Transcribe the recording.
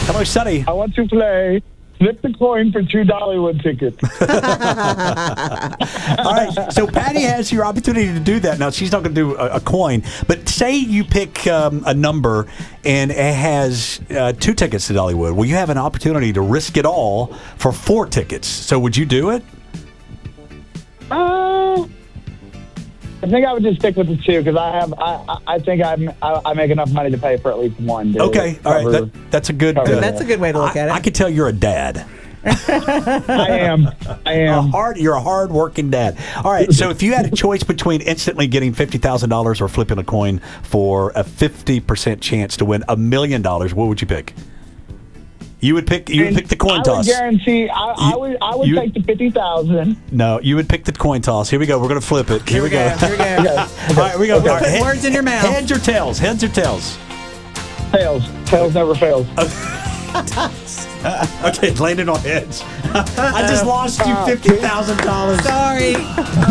Hello, Sonny. I want to play Flip the Coin for 2 Dollywood tickets. All right, so Patty has your opportunity to do that. Now, she's not going to do a coin, but say you pick a number and it has 2 tickets to Dollywood. Well, you have an opportunity to risk it all for 4 tickets. So would you do it? I think I would just stick with the 2 because I think I make enough money to pay for at least 1. Okay, all right. That's a good. That's a good way to look at it. I can tell you're a dad. I am. You're a hard-working dad. All right, so if you had a choice between instantly getting $50,000 or flipping a coin for a 50% chance to win $1 million, what would you pick? You would pick the coin toss. I would guarantee. I would take the 50,000. No, you would pick the coin toss. Here we go. We're going to flip it. Here we go. Here we go. Okay. All right, here we go. Put words in your mouth. Heads or tails? Heads or tails? Tails. Tails never fails. Okay, landing on heads. I just lost you $50,000. Sorry.